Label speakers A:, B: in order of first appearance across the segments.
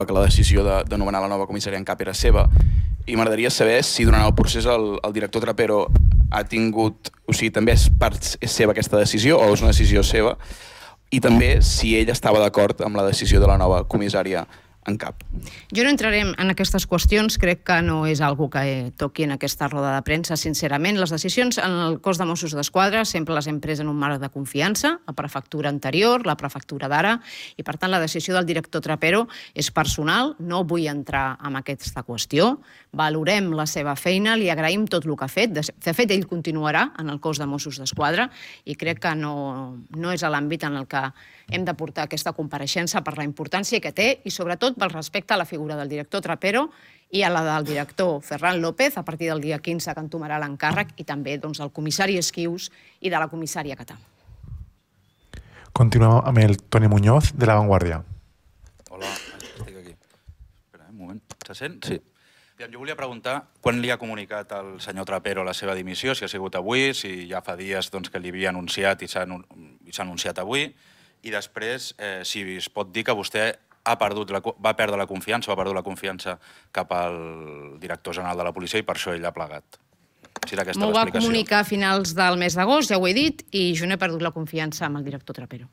A: que la decisió de nomenar la nova comissària en cap era seva, i m'agradaria saber si durant el procés el director Trapero ha tingut, o sigui, també és seva aquesta decisió o és una decisió seva, i també si ell estava d'acord amb la decisió de la nova comissària en cap.
B: Jo no entraré en aquestes qüestions, crec que no és algo que toqui en aquesta roda de premsa, sincerament. Les decisions en el cos de Mossos d'Esquadra sempre les hem pres en un marc de confiança, la prefectura anterior, la prefectura d'ara, i per tant la decisió del director Trapero és personal, no vull entrar en aquesta qüestió, valorem la seva feina, li agraïm tot el que ha fet, de fet ell continuarà en el cos de Mossos d'Esquadra i crec que no és a l'àmbit en el que hem de portar aquesta compareixença per la importància que té i sobretot pel respecte a la figura del director Trapero i a la del director Ferran López a partir del dia 15 que entomarà l'encàrrec i també del comissari Esquius i de la comissària Catà.
C: Continuem amb el Toni Muñoz de La Vanguardia.
D: Hola, estic aquí. Espera, un moment. Se sent? Sí. Jo volia preguntar quan li ha comunicat al senyor Trapero la seva dimissió, si ha sigut avui, si ja fa dies que li havia anunciat i s'ha anunciat avui, i després si es pot dir que vostè va perdre la confiança cap al director general de la policia i per això ell ha plegat.
B: M'ho va comunicar a finals del mes d'agost, ja ho he dit, i jo no he perdut la confiança amb el director Trapero.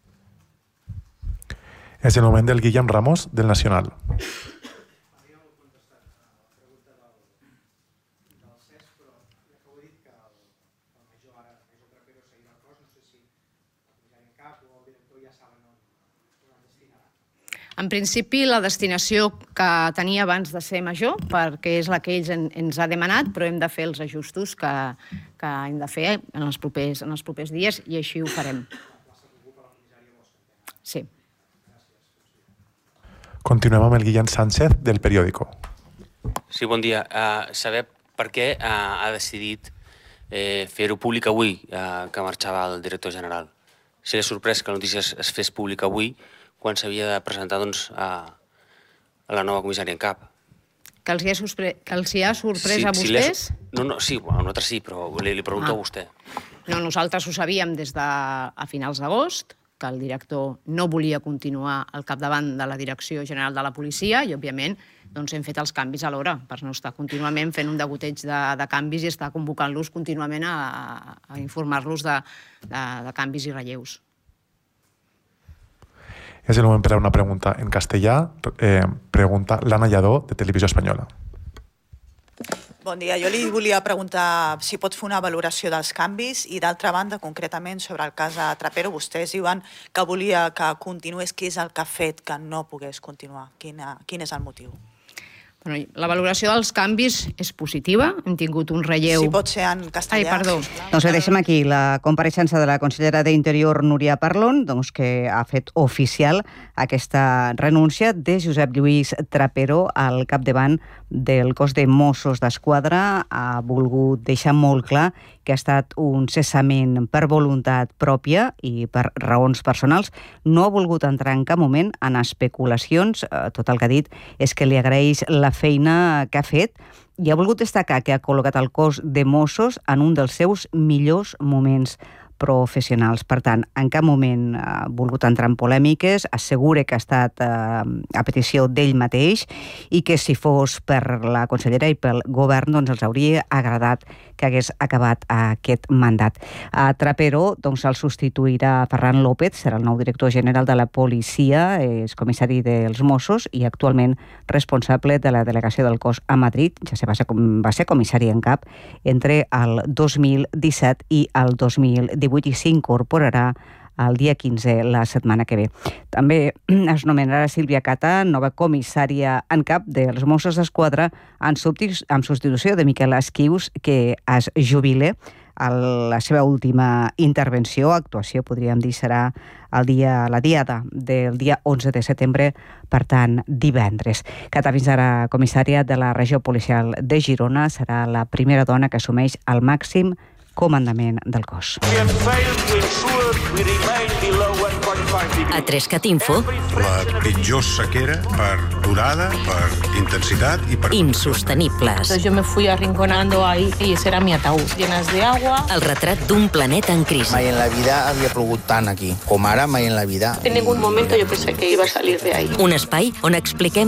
C: És el moment del Guillem Ramos, del Nacional.
B: En principi, la destinació que tenia abans de ser major, perquè és la que ells ens ha demanat, però hem de fer els ajustos que hem de fer en els propers dies i així ho farem. Sí.
C: Continuem amb el Guillem Sánchez, del Periódico.
E: Sí, bon dia. Saber per què ha decidit fer-ho públic avui, que marxava el director general. Seria sorprès que la notícia es fes pública avui, quan s'havia de presentar a la nova comissària en cap.
B: Que els hi ha sorprès a vostès?
E: Sí, a nosaltres sí, però li pregunto a vostè.
B: No, nosaltres ho sabíem des de finals d'agost, que el director no volia continuar al capdavant de la Direcció General de la Policia i, òbviament, hem fet els canvis a l'hora per no estar contínuament fent un degoteig de canvis i estar convocant-los contínuament a informar-los de canvis i relleus.
C: És el moment per a una pregunta en castellà. Pregunta l'Anna Lladó, de Televisió Espanyola.
F: Bon dia. Jo li volia preguntar si pot fer una valoració dels canvis i, d'altra banda, concretament sobre el cas de Trapero, vostès diuen que volia que continués. Què és el que ha fet que no pogués continuar? Quin és el motiu?
B: La valoració dels canvis és positiva. Hem tingut un relleu...
F: Si pot ser en castellà.
B: Ai, perdó.
G: Doncs deixem aquí la compareixença de la consellera d'Interior, Núria Parlon, que ha fet oficial aquesta renúncia de Josep Lluís Trapero al capdavant del cos de Mossos d'Esquadra. Ha volgut deixar molt clar que ha estat un cessament per voluntat pròpia i per raons personals. No ha volgut entrar en cap moment en especulacions. Tot el que ha dit és que li agraeix la feina que ha fet i ha volgut destacar que ha col·locat el cos de Mossos en un dels seus millors moments professionals. Per tant, en cap moment ha volgut entrar en polèmiques, assegura que ha estat a petició d'ell mateix i que si fos per la consellera i pel govern els hauria agradat que hagués acabat aquest mandat. A Trapero el substituirà Ferran López, serà el nou director general de la policia, és comissari dels Mossos i actualment responsable de la delegació del cos a Madrid. Ja va ser comissari en cap entre el 2017 i el 2018 i s'incorporarà el dia 15, la setmana que ve. També es nomenarà Sílvia Catà, nova comissària en cap dels Mossos d'Esquadra, en substitució de Miquel Esquius, que es jubile. La seva última intervenció, actuació, podríem dir, serà la diada del dia 11 de setembre, per tant, divendres. Catà, fins ara comissària de la regió policial de Girona, serà la primera dona que assumeix el màxim comandament del cos.
H: A 3cat Info,
I: La pitjor sequera per durada, per intensitat i per...
H: insostenibles.
J: Yo me fui arrinconando ahí y ese era mi ataúd, llenas de agua.
H: El retrat d'un planeta en crisi.
K: Mai en la vida havia plogut tant aquí, com ara mai en la vida.
J: En ningún momento yo pensé que iba a salir de ahí.
H: Un espai on expliquem